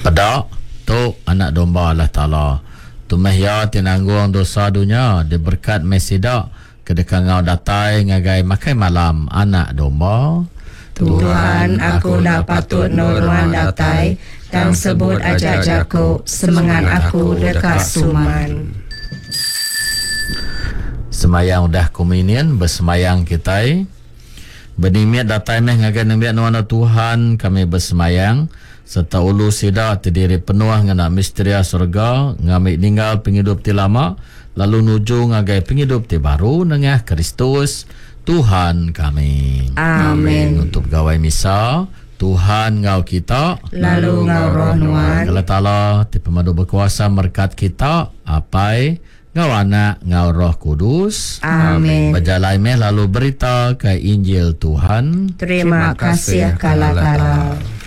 Pedak tu anak domba Allah Ta'ala. Tumeh ya tinanggung dosa dunia diberkat mesida kedekang ngau datai ngagai makai malam anak domba. Tuhan, aku nak patut noruan datai dan sebut ajak jaku semangat aku dekat suman. Semayang udah komunion bersemayang kita. Benimiat datai meh ngagai nembiak nuana Tuhan kami bersemayang serta ulu sida terdiri penuh ngana misteria surga ngamik ninggal penghidup ti lama lalu nuju ngagai penghidup ti baru nengah Kristus Tuhan kami. Amin. Untuk gawai misa, Tuhan ngau kita, lalu ngau roh nuan. Allah Ta'ala ti pemadu berkuasa merkat kita, apai ngau anak ngau roh kudus. Amin. Berjalai meh lalu berita ke Injil Tuhan. Terima kasih kala-kala.